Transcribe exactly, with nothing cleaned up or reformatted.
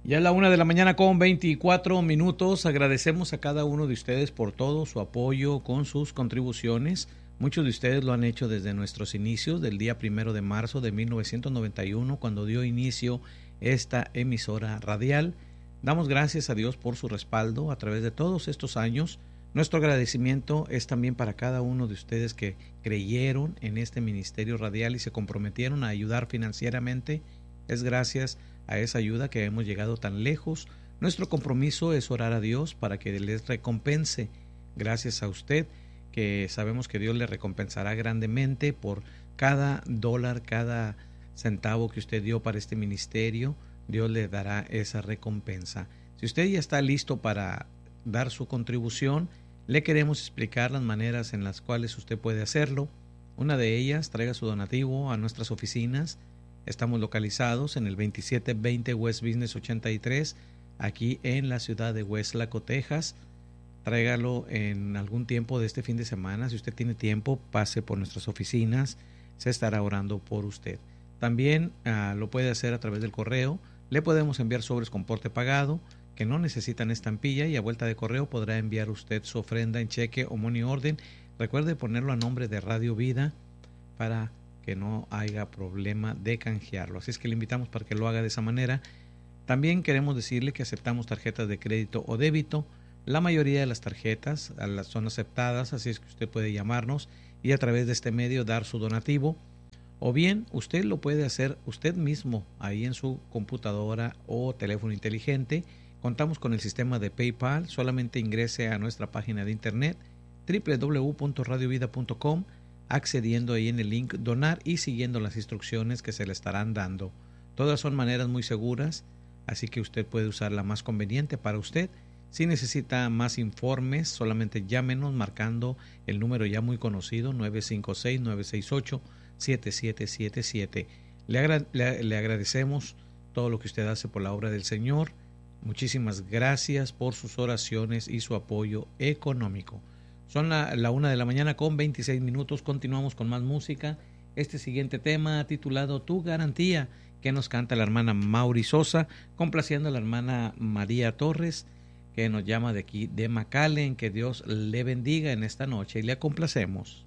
Ya es la una de la mañana con veinticuatro minutos. Agradecemos a cada uno de ustedes por todo su apoyo con sus contribuciones. Muchos de ustedes lo han hecho desde nuestros inicios, del día primero de marzo de mil novecientos noventa y uno, cuando dio inicio esta emisora radial. Damos gracias a Dios por su respaldo a través de todos estos años. Nuestro agradecimiento es también para cada uno de ustedes que creyeron en este ministerio radial y se comprometieron a ayudar financieramente. Es gracias a esa ayuda que hemos llegado tan lejos. Nuestro compromiso es orar a Dios para que les recompense. Gracias a usted, que sabemos que Dios le recompensará grandemente por cada dólar, cada centavo que usted dio para este ministerio. Dios le dará esa recompensa. Si usted ya está listo para dar su contribución, le queremos explicar las maneras en las cuales usted puede hacerlo. Una de ellas, traiga su donativo a nuestras oficinas. Estamos localizados en el veintisiete veinte West Business ochenta y tres, aquí en la ciudad de Westlaco, Texas. Tráigalo en algún tiempo de este fin de semana. Si usted tiene tiempo, pase por nuestras oficinas. Se estará orando por usted. También uh, lo puede hacer a través del correo. Le podemos enviar sobres con porte pagado, que no necesitan estampilla, y a vuelta de correo podrá enviar usted su ofrenda en cheque o money order. Recuerde ponerlo a nombre de Radio Vida para que no haya problema de canjearlo. Así es que le invitamos para que lo haga de esa manera. También queremos decirle que aceptamos tarjetas de crédito o débito. La mayoría de las tarjetas son aceptadas, así es que usted puede llamarnos y a través de este medio dar su donativo. O bien, usted lo puede hacer usted mismo ahí en su computadora o teléfono inteligente. Contamos con el sistema de PayPal. Solamente ingrese a nuestra página de internet doble u doble u doble u punto radio vida punto com, accediendo ahí en el link donar y siguiendo las instrucciones que se le estarán dando. Todas son maneras muy seguras, así que usted puede usar la más conveniente para usted. Si necesita más informes, solamente llámenos marcando el número ya muy conocido nueve cinco seis, nueve seis ocho, siete siete siete siete. Le, agra- le, le agradecemos todo lo que usted hace por la obra del Señor. Muchísimas gracias por sus oraciones y su apoyo económico. Son la, la una de la mañana con veintiséis minutos. Continuamos con más música. Este siguiente tema titulado Tu Garantía, que nos canta la hermana Mauri Sosa, complaciendo a la hermana María Torres, que nos llama de aquí de McAllen. Que Dios le bendiga en esta noche y le complacemos.